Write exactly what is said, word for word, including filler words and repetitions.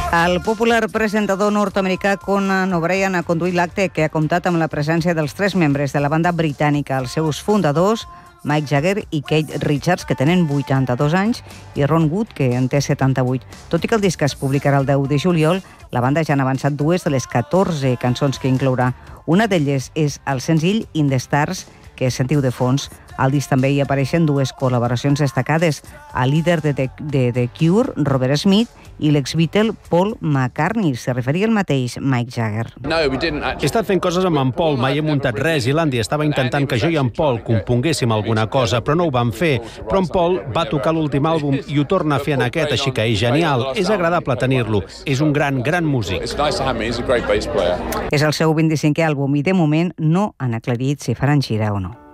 El popular presentador nord-americà Conan O'Brien ha conduït l'acte que ha comptat amb la presència dels tres membres de la banda britànica, els seus fundadors, Mick Jagger i Keith Richards, que tenen vuitanta-dos anys, i Ron Wood, que en té setanta-vuit. Tot i que el disc es publicarà el deu de juliol, la banda ja han avançat dues de les catorze cançons que inclourà. Una d'elles és el senzill In the Stars, que sentiu de fons. Al disc també hi apareixen dues col·laboracions destacades, el líder de The, de The Cure, Robert Smith, i l'ex-Beatle Paul McCartney. Se referia el mateix Mick Jagger. He estat fent coses amb en Paul, mai he muntat res, i l'Andy estava intentant que jo i en Paul componguéssim alguna cosa, però no ho vam fer. Però en Paul va tocar l'últim àlbum i ho torna a fer en aquest, així que és genial. És agradable tenir-lo. És un gran, gran músic. És el seu vint-i-cinquè àlbum i de moment no han aclarit si faran gira o no.